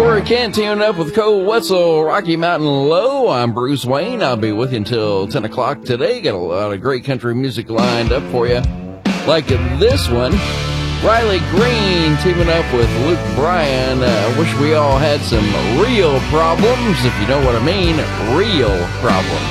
Corey Kent teaming up with Cole Wetzel, Rocky Mountain Low. I'm Bruce Wayne. I'll be with you until 10 o'clock today. Got a lot of great country music lined up for you. Like this one, Riley Green teaming up with Luke Bryan. Wish we all had some real problems, if you know what I mean. Real problems.